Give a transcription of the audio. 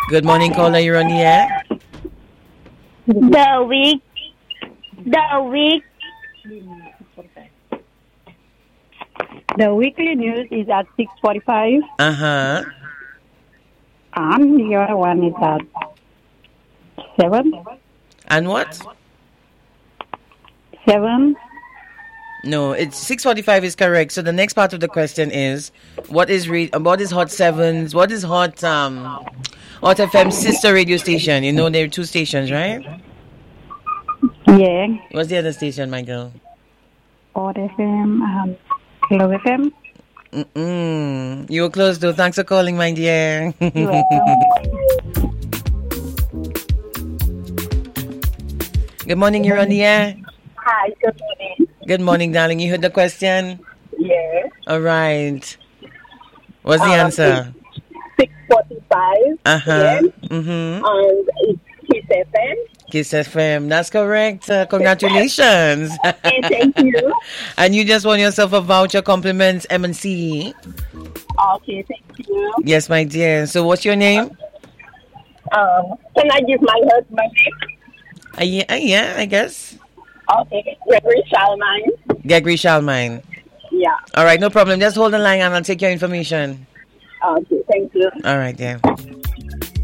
Good morning, caller. You're on the air. The week. The weekly news is at 6:45. Uh-huh. The other one is at 7. And what? 7. No, it's 6:45 is correct. So the next part of the question is, what is Hot Sevens? What is Hot FM sister radio station? You know there are 2 stations, right? Yeah. What's the other station, my girl? Hot FM and Hello FM. You were close though. Thanks for calling, my dear. You're welcome. Good morning, you're on the air. Hi, good morning. Good morning, darling. You heard the question? Yes. All right. What's the answer? 6:45. Uh-huh. Yes. Mm-hmm. And it's Kiss FM. Kiss FM. That's correct. Congratulations. Okay, thank you. And you just won yourself a voucher, compliments, M&C. Okay, thank you. Yes, my dear. So what's your name? Can I give my husband name? Yeah, I guess. Okay, Gregory Shalmine. Gregory Shalmine. Yeah. All right, no problem. Just hold the line and I'll take your information. Okay, thank you. All right, dear.